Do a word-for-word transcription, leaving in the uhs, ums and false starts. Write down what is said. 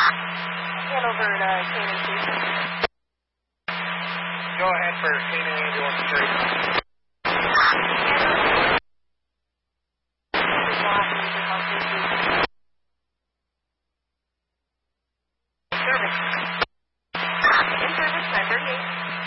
Hanover to Canaan Station. Go ahead for Canaan Ambulance three. Service. In service, nine thirty-eight.